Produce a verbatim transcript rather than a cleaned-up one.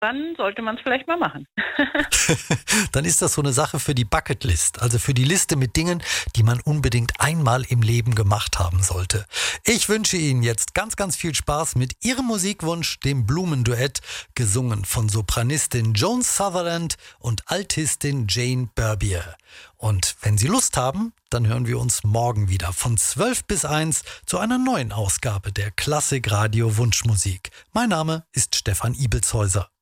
dann sollte man es vielleicht mal machen. Dann ist das so eine Sache für die Bucketlist, also für die Liste mit Dingen, die man unbedingt einmal im Leben gemacht haben sollte. Ich wünsche Ihnen jetzt ganz, ganz viel Spaß mit Ihrem Musikwunsch, dem Blumenduett, gesungen von Sopranistin Joan Sutherland und Altistin Jane Berbier. Und wenn Sie Lust haben, dann hören wir uns morgen wieder von zwölf bis eins zu einer neuen Ausgabe der Klassik Radio Wunschmusik. Mein Name ist Stefan Ibelshäuser.